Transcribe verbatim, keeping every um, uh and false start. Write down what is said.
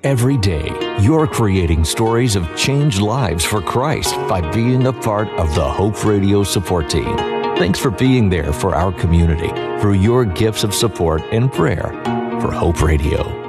Every day, you're creating stories of changed lives for Christ by being a part of the Hope Radio support team. Thanks for being there for our community through your gifts of support and prayer for Hope Radio.